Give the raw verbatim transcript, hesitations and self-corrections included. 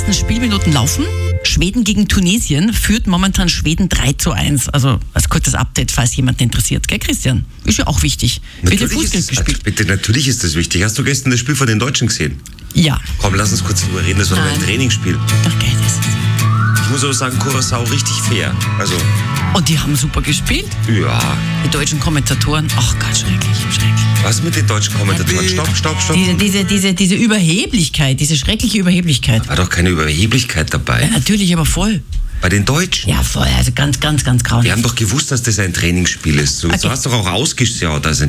letzten Spielminuten laufen. Schweden gegen Tunesien führt momentan Schweden drei zu eins. Also als kurzes Update, falls jemand interessiert. Gell, Christian? Ist ja auch wichtig. Natürlich Bitte Fußball ist, gespielt. bitte, natürlich ist das wichtig. Hast du gestern das Spiel von den Deutschen gesehen? Ja. Komm, lass uns kurz drüber reden. Das war doch ein Trainingsspiel. Ach, geil, das ist. Ich muss aber sagen, Curaçao richtig fair. Also, Und die haben super gespielt. ja. Die deutschen Kommentatoren. Ach Gott, schrecklich, schrecklich. Was mit den deutschen Kommentatoren? Stopp, stopp, stopp. Diese, diese, diese, diese Überheblichkeit, diese schreckliche Überheblichkeit. War doch keine Überheblichkeit dabei. Ja, natürlich, aber voll. Bei den Deutschen? Ja, voll. Also ganz, ganz, ganz grauenhaft. Die haben doch gewusst, dass das ein Trainingsspiel ist. Du, Okay. du hast doch auch ausgeschaut als ein